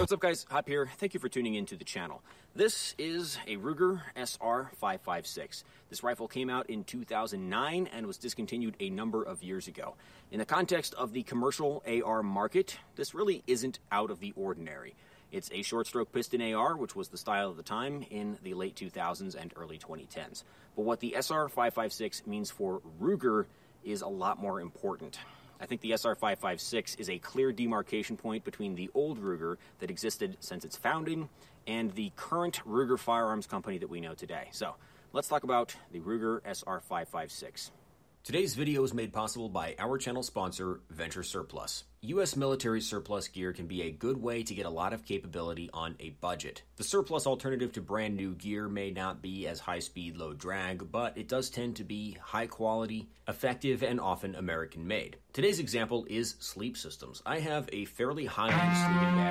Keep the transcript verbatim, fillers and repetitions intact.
what's up guys, Hop here. Thank you for tuning into the channel. This is a Ruger S R five five six. This rifle came out in two thousand nine and was discontinued a number of years ago. In the context of the commercial A R market, this really isn't out of the ordinary. It's a short-stroke piston A R, which was the style of the time in the late two thousands and early twenty tens. But what the S R five five six means for Ruger is a lot more important. I think the S R five five six is a clear demarcation point between the old Ruger that existed since its founding and the current Ruger firearms company that we know today. So, let's talk about the Ruger S R five five six. Today's video is made possible by our channel sponsor, Venture Surplus. U S military surplus gear can be a good way to get a lot of capability on a budget. The surplus alternative to brand new gear may not be as high speed, low drag, but it does tend to be high quality, effective, and often American made. Today's example is sleep systems. I have a fairly high-end sleeping bag